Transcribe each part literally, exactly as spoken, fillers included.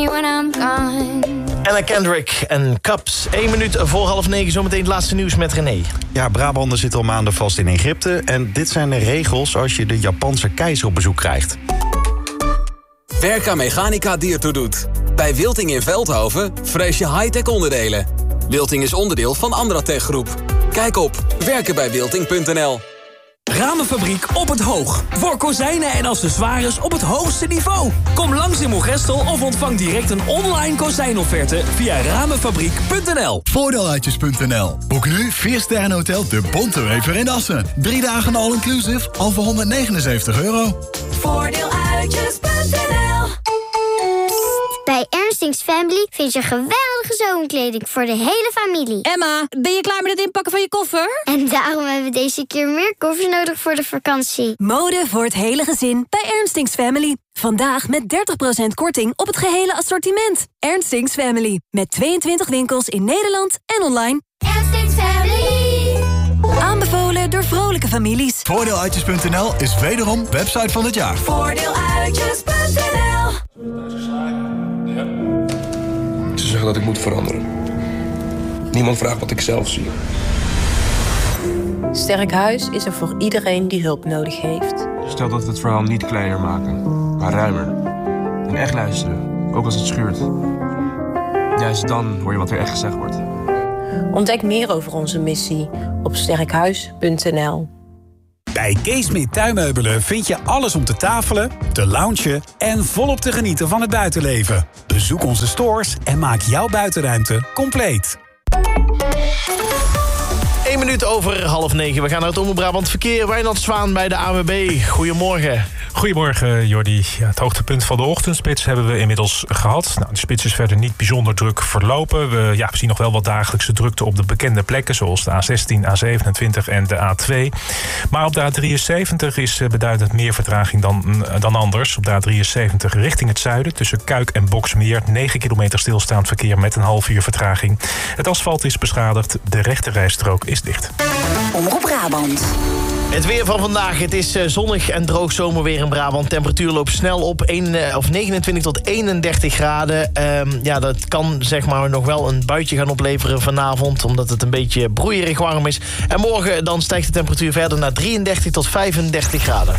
me when I'm gone. Anna Kendrick en Cups. Eén minuut voor half negen, zometeen het laatste nieuws met René. Ja, Brabander zit al maanden vast in Egypte. En dit zijn de regels als je de Japanse keizer op bezoek krijgt. Werka Mechanica Diertoe doet. Bij Wilting in Veldhoven vrees je high-tech onderdelen. Wilting is onderdeel van Andratech Groep. Kijk op werken bij wilting punt n l. Ramenfabriek op het Hoog. Voor kozijnen en accessoires op het hoogste niveau. Kom langs in Moergestel of ontvang direct een online kozijnofferte via ramenfabriek punt n l. Voordeeluitjes punt n l. Boek nu vier sterren hotel De Bontewever in Assen. Drie dagen all-inclusive al voor honderdnegenenzeventig euro. Voordeeluitjes punt n l. Bij Ernstings Family vind je geweldige zomerkleding voor de hele familie. Emma, ben je klaar met het inpakken van je koffer? En daarom hebben we deze keer meer koffers nodig voor de vakantie. Mode voor het hele gezin bij Ernstings Family. Vandaag met dertig procent korting op het gehele assortiment. Ernstings Family. Met tweeëntwintig winkels in Nederland en online. Ernstings Family. Aanbevolen door vrolijke families. Voordeeluitjes punt n l is wederom website van het jaar. Voordeeluitjes punt n l. Ze zeggen dat ik moet veranderen. Niemand vraagt wat ik zelf zie. Sterk Huis is er voor iedereen die hulp nodig heeft. Stel dat we het verhaal niet kleiner maken, maar ruimer. En echt luisteren, ook als het schuurt. Juist dan hoor je wat er echt gezegd wordt. Ontdek meer over onze missie op sterk huis punt n l. Bij Keesmit Tuinmeubelen vind je alles om te tafelen, te loungen en volop te genieten van het buitenleven. Bezoek onze stores en maak jouw buitenruimte compleet. Eén minuut over half negen. We gaan naar het Omroep Brabant Verkeer. Wijnand Zwaan bij de A N W B. Goedemorgen. Goedemorgen, Jordi. Ja, het hoogtepunt van de ochtendspits hebben we inmiddels gehad. Nou, de spits is verder niet bijzonder druk verlopen. We, ja, we zien nog wel wat dagelijkse drukte op de bekende plekken, zoals de A zestien, A zevenentwintig en de A twee. Maar op de A drieënzeventig is beduidend meer vertraging dan, dan anders. Op de A drieënzeventig richting het zuiden, tussen Kuik en Boksmeer, negen kilometer stilstaand verkeer met een half uur vertraging. Het asfalt is beschadigd, de rechterrijstrook is dicht. Omroep Brabant. Het weer van vandaag. Het is zonnig en droog zomerweer in Brabant. Temperatuur loopt snel op. een, of negenentwintig tot eenendertig graden. Um, ja, dat kan zeg maar nog wel een buitje gaan opleveren vanavond, omdat het een beetje broeierig warm is. En morgen dan stijgt de temperatuur verder naar drieëndertig tot vijfendertig graden.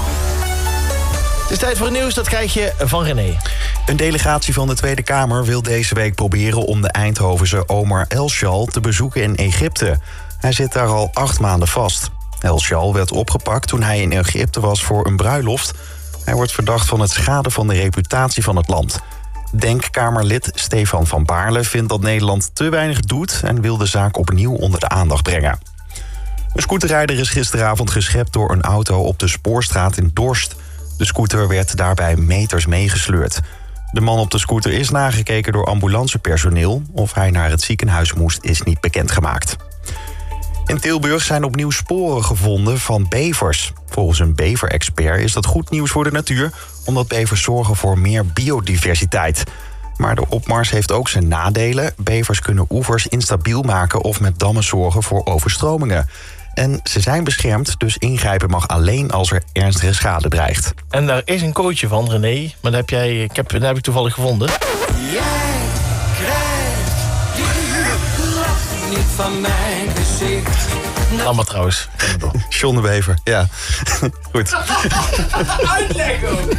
Het is tijd voor het nieuws, dat krijg je van René. Een delegatie van de Tweede Kamer wil deze week proberen om de Eindhovense Omar El-Shal te bezoeken in Egypte. Hij zit daar al acht maanden vast. El-Shal werd opgepakt toen hij in Egypte was voor een bruiloft. Hij wordt verdacht van het schaden van de reputatie van het land. Denkkamerlid Stefan van Baarle vindt dat Nederland te weinig doet en wil de zaak opnieuw onder de aandacht brengen. Een scooterrijder is gisteravond geschept door een auto op de Spoorstraat in Dorst. De scooter werd daarbij meters meegesleurd. De man op de scooter is nagekeken door ambulancepersoneel. Of hij naar het ziekenhuis moest, is niet bekendgemaakt. In Tilburg zijn opnieuw sporen gevonden van bevers. Volgens een beverexpert is dat goed nieuws voor de natuur, omdat bevers zorgen voor meer biodiversiteit. Maar de opmars heeft ook zijn nadelen. Bevers kunnen oevers instabiel maken of met dammen zorgen voor overstromingen. En ze zijn beschermd, dus ingrijpen mag alleen als er ernstige schade dreigt. En daar is een quoteje van, René. Maar dat heb, jij, ik heb, dat heb ik toevallig gevonden. Jij krijgt je lach niet van mijn gezicht. Allemaal trouwens. John de Bever, ja. Goed. Uitleg ook.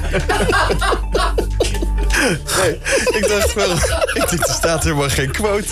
Nee, ik dacht wel, ik dacht, er staat helemaal geen quote.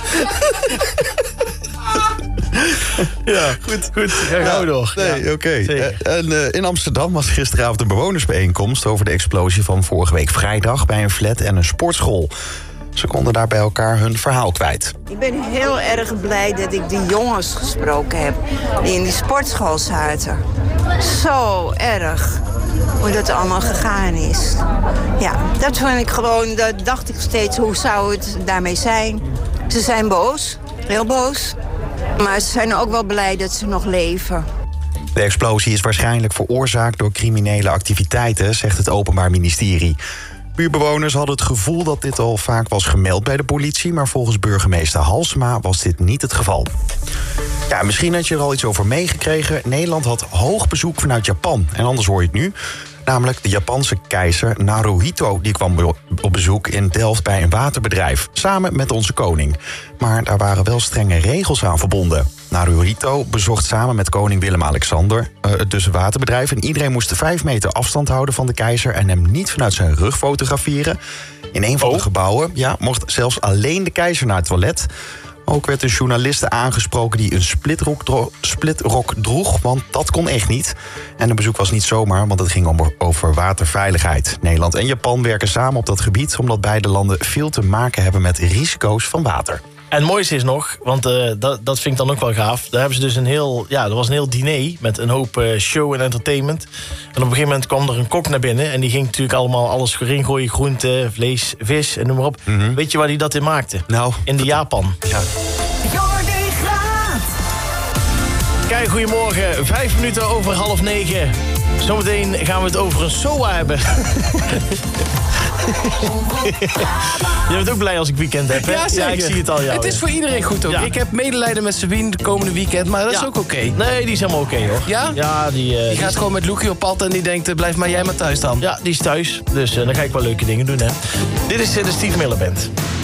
Ja, goed, goed. Ja, gauw door. Nee, ja, oké. Okay. En uh, in Amsterdam was gisteravond een bewonersbijeenkomst over de explosie van vorige week vrijdag bij een flat en een sportschool. Ze konden daar bij elkaar hun verhaal kwijt. Ik ben heel erg blij dat ik die jongens gesproken heb die in die sportschool zaten. Zo erg hoe dat allemaal gegaan is. Ja, dat vond ik gewoon, dat dacht ik steeds, hoe zou het daarmee zijn? Ze zijn boos, heel boos. Maar ze zijn ook wel blij dat ze nog leven. De explosie is waarschijnlijk veroorzaakt door criminele activiteiten, zegt het Openbaar Ministerie. Buurbewoners hadden het gevoel dat dit al vaak was gemeld bij de politie, maar volgens burgemeester Halsema was dit niet het geval. Ja, misschien had je er al iets over meegekregen. Nederland had hoog bezoek vanuit Japan. En anders hoor je het nu. Namelijk de Japanse keizer Naruhito. Die kwam op bezoek in Delft bij een waterbedrijf. Samen met onze koning. Maar daar waren wel strenge regels aan verbonden. Naruhito bezocht samen met koning Willem-Alexander uh, dus een waterbedrijf. En iedereen moest vijf meter afstand houden van de keizer en hem niet vanuit zijn rug fotograferen. In een van oh. de gebouwen ja, mocht zelfs alleen de keizer naar het toilet. Ook werd een journaliste aangesproken die een splitrok, dro- splitrok droeg, want dat kon echt niet. En het bezoek was niet zomaar, want het ging om, over waterveiligheid. Nederland en Japan werken samen op dat gebied, omdat beide landen veel te maken hebben met risico's van water. En het mooiste is nog, want uh, dat, dat vind ik dan ook wel gaaf. Daar hebben ze dus een heel, ja, er was een heel diner met een hoop uh, show en entertainment. En op een gegeven moment kwam er een kok naar binnen. En die ging natuurlijk allemaal alles erin gooien. Groenten, vlees, vis en noem maar op. Mm-hmm. Weet je waar hij dat in maakte? Nou. In de Japan. Ja. Jordi Graat. Kijk, goedemorgen. Vijf minuten over half negen. Zometeen gaan we het over een S O A hebben. Je bent ook blij als ik weekend heb, hè? Ja, ja, ik zie het al. Jou, het is voor iedereen goed ook. Ja. Ik heb medelijden met Sabine de komende weekend, maar dat ja. is ook oké. Okay. Nee, die is helemaal oké, okay, hoor. Ja? Ja, die... Uh, die gaat die... gewoon met Loekie op pad en die denkt, uh, blijf maar jij maar thuis dan. Ja, die is thuis. Dus uh, dan ga ik wel leuke dingen doen, hè. Dit is uh, de Steve Miller Band.